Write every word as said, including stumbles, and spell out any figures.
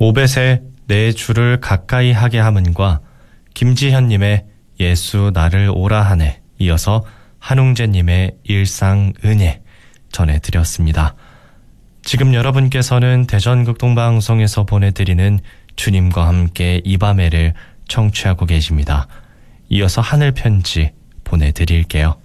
오벳의 내 주를 가까이 하게 함은과 김지현님의 예수 나를 오라 하네, 이어서 한웅재님의 일상 은혜 전해드렸습니다. 지금 여러분께서는 대전극동방송에서 보내드리는 주님과 함께 이 밤에를 청취하고 계십니다. 이어서 하늘편지 보내드릴게요.